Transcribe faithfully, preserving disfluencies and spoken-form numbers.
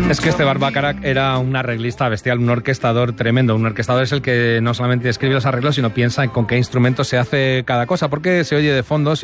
Es que este Barbacarac era un arreglista bestial, un orquestador tremendo. Un orquestador es el que no solamente escribe los arreglos, sino piensa en con qué instrumento se hace cada cosa, porque se oye de fondo. Si